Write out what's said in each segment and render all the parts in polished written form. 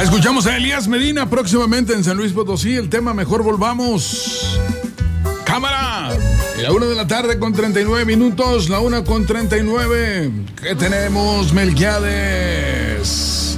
Escuchamos a Elías Medina próximamente en San Luis Potosí. El tema Mejor Volvamos. Cámara. La 1:39 p.m. La 1:39 p.m. ¿Qué tenemos, Melquiades?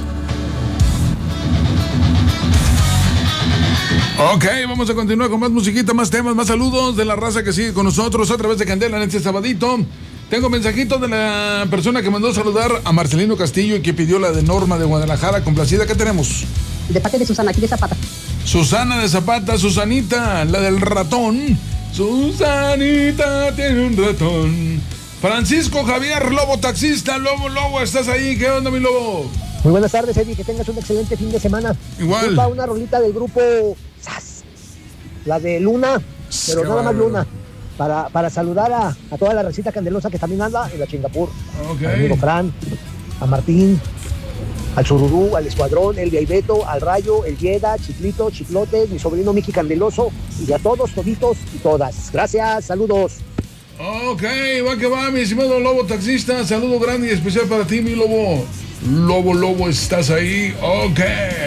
Ok, vamos a continuar con más musiquita, más temas, más saludos de la raza que sigue con nosotros a través de Candela en este sabadito. Tengo mensajito de la persona que mandó saludar a Marcelino Castillo y que pidió la de Norma de Guadalajara. Complacida, ¿qué tenemos? De parte de Susana, aquí de Zapata. Susana de Zapata, Susanita, la del ratón. Susanita tiene un ratón. Francisco Javier Lobo, taxista. Lobo, ¿estás ahí? ¿Qué onda, mi Lobo? Muy buenas tardes, Eddie, que tengas un excelente fin de semana. Igual. Va una rolita del grupo SAS, la de Luna, pero nada más Luna, para saludar a toda la recita candelosa que también anda en la Chingapur. Okay. Al amigo Fran, a Martín, al Sururú, al Escuadrón, el Beto, al Rayo, el Yeda, Chiclito, Chiclotes, mi sobrino Miki Candeloso, y a todos, toditos y todas. Gracias, saludos. Ok, va que va, mi estimado Lobo taxista. Saludo grande y especial para ti, mi Lobo. Lobo, ¿estás ahí? Ok.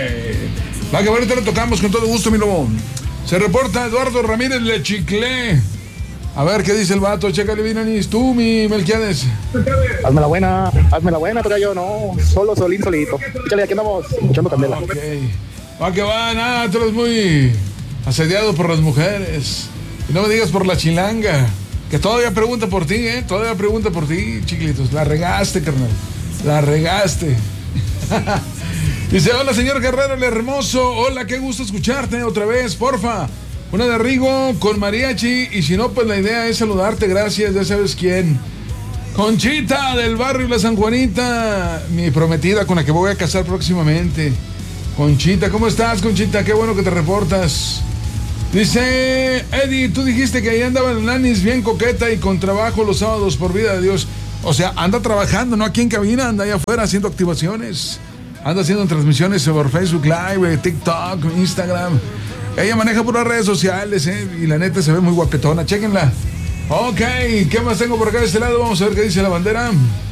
Va que va, ahorita lo tocamos con todo gusto, mi Lobo. Se reporta Eduardo Ramírez Lechiclé. A ver qué dice el vato, chécale bien, Anis. Tú, mi Melquiades. Hazme la buena, pero yo no. Solito. Échale, aquí andamos, echando candela. Ok. Va que va, nada, tú eres muy asediado por las mujeres. Y no me digas por la chilanga. Que todavía pregunta por ti, Todavía pregunta por ti, chiquilitos. La regaste, carnal. La regaste. Dice, hola, señor Guerrero, el hermoso. Hola, qué gusto escucharte otra vez, porfa. Una de Rigo con mariachi. Y si no, pues la idea es saludarte, gracias, ya sabes quién. Conchita, del barrio La San Juanita. Mi prometida con la que voy a casar próximamente. Conchita, ¿cómo estás, Conchita? Qué bueno que te reportas. Dice, Eddie, tú dijiste que ahí andaba el Nanis bien coqueta y con trabajo los sábados, por vida de Dios. O sea, anda trabajando, no aquí en cabina, anda allá afuera haciendo activaciones. Anda haciendo transmisiones por Facebook Live, TikTok, Instagram. Ella maneja puras redes sociales, y la neta se ve muy guapetona. Chéquenla. Ok, ¿qué más tengo por acá de este lado? Vamos a ver qué dice la bandera.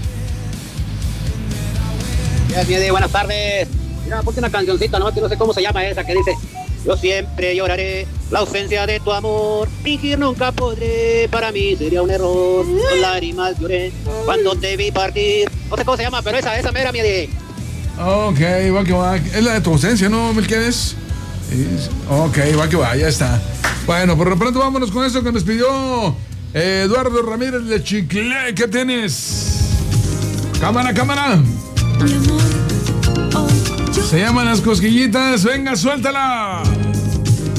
Bien, buenas tardes. Mira, ponte una cancioncita, nomás que no sé cómo se llama esa, que dice: yo siempre lloraré la ausencia de tu amor, fingir nunca podré, para mí sería un error, con lágrimas lloré cuando te vi partir. No sé cómo se llama, pero esa mera, mi Eddie. Ok, va que va. Es la de tu ausencia, ¿no, Melquiades? Ok, va que va, ya está. Bueno, por lo pronto vámonos con eso que nos pidió Eduardo Ramírez de Chiclé. ¿Qué tienes? Cámara. Se llaman Las Cosquillitas. Venga, suéltala.